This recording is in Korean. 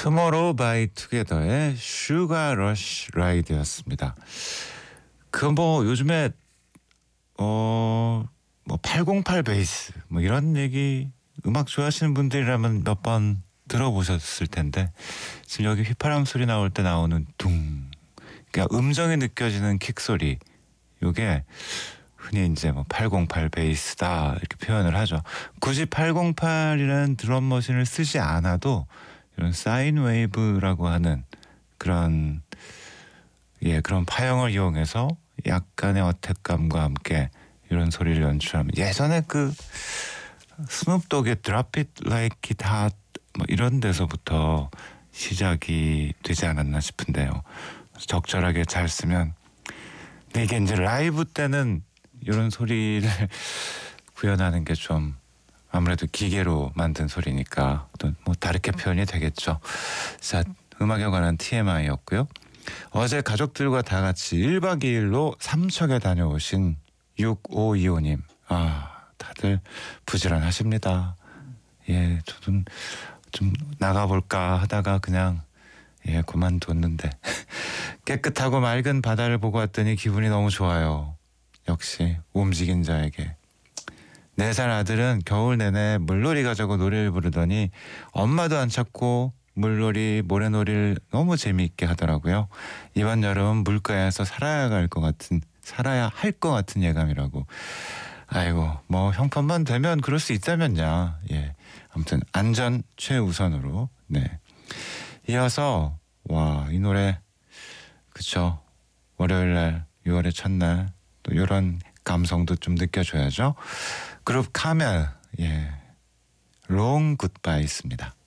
투모로우 바이 투게더의 슈가 러쉬 라이드였습니다. 그 뭐 요즘에 뭐 808 베이스 뭐 이런 얘기 음악 좋아하시는 분들이라면 몇 번 들어보셨을 텐데 지금 여기 휘파람 소리 나올 때 나오는 둥, 그러니까 음정이 느껴지는 킥 소리, 요게 흔히 이제 뭐 808 베이스다 이렇게 표현을 하죠. 굳이 808이라는 드럼 머신을 쓰지 않아도 이런 사인 웨이브라고 하는 그런 그런 파형을 이용해서 약간의 어택감과 함께 이런 소리를 연출하면, 예전에 그 스눕독의 Drop It Like It Hot 뭐 이런 데서부터 시작이 되지 않았나 싶은데요. 적절하게 잘 쓰면. 근데 이게 이제 라이브 때는 이런 소리를 구현하는 게 좀 아무래도 기계로 만든 소리니까 또 뭐 다르게 표현이 되겠죠. 자, 음악에 관한 TMI였고요. 어제 가족들과 다 같이 1박 2일로 삼척에 다녀오신 6525님. 다들 부지런하십니다. 저도 좀 나가볼까 하다가 그냥 그만뒀는데 깨끗하고 맑은 바다를 보고 왔더니 기분이 너무 좋아요. 역시 움직인 자에게. 4살 아들은 겨울 내내 물놀이 가자고 노래를 부르더니 엄마도 안 찾고 물놀이, 모래놀이를 너무 재미있게 하더라고요. 이번 여름 물가에서 살아야 할 것 같은 예감이라고. 아이고, 뭐 형편만 되면 그럴 수 있다면야. 아무튼 안전 최우선으로. 네. 이어서 이 노래, 그쵸, 월요일날 6월의 첫날 또 이런 감성도 좀 느껴줘야죠. 그룹 카멜, 롱 굿바이 있습니다.